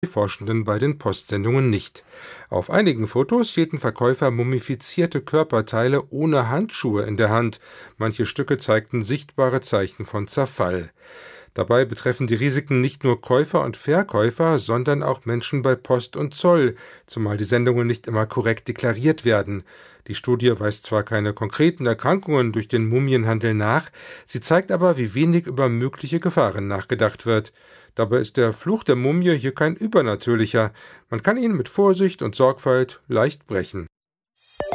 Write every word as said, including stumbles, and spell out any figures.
die Forschenden bei den Postsendungen nicht. Auf einigen Fotos hielten Verkäufer mumifizierte Körperteile ohne Handschuhe in der Hand. Manche Stücke zeigten sichtbare Zeichen von Zerfall. Dabei betreffen die Risiken nicht nur Käufer und Verkäufer, sondern auch Menschen bei Post und Zoll, zumal die Sendungen nicht immer korrekt deklariert werden. Die Studie weist zwar keine konkreten Erkrankungen durch den Mumienhandel nach, sie zeigt aber, wie wenig über mögliche Gefahren nachgedacht wird. Dabei ist der Fluch der Mumie hier kein übernatürlicher. Man kann ihn mit Vorsicht und Sorgfalt leicht brechen.